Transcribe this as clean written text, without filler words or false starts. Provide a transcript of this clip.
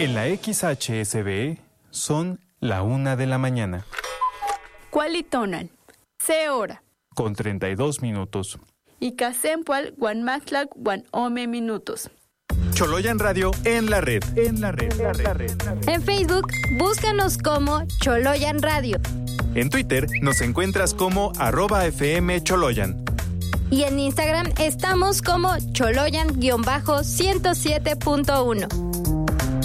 En la XHSB son la 1 de la mañana. Cualitonan, se hora. Con 32 minutos. Y casempual guanmactlac guanome minutos. Choloyan Radio en la red. En Facebook, búscanos como Choloyan Radio. En Twitter nos encuentras como @FMCholoyan. Y en Instagram estamos como Choloyan-107.1.